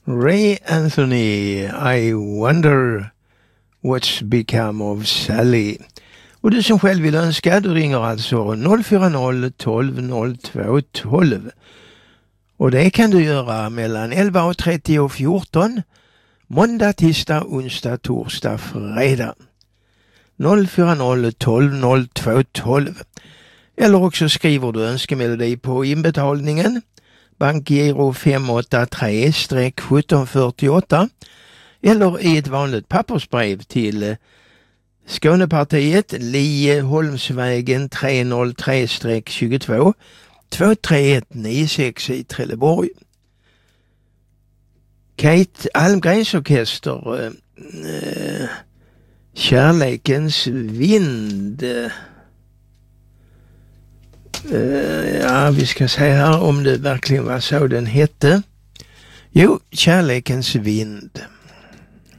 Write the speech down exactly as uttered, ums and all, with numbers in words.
Ray Anthony, I wonder what's become of Sally. Och du som själv vill önska, du ringer alltså noll fyra noll tolv noll två tolv. Och det kan du göra mellan elva och trettio och fjorton. Måndag, tisdag, onsdag, torsdag, fredag. noll fyra noll tolv noll två tolv. Eller också skriver du önskemelodi på inbetalningen. Bankgiro fem åtta tre sjutton fyrtioåtta. Eller i ett vanligt pappersbrev till Skånepartiet, Lieholmsvägen tre noll tre tjugotvå två tre ett nio sex i Trelleborg. Kate Almgrens orkester, äh, Kärlekens vind. Uh, ja, vi ska se här om det verkligen var så den hette. Jo, Kärlekens vind.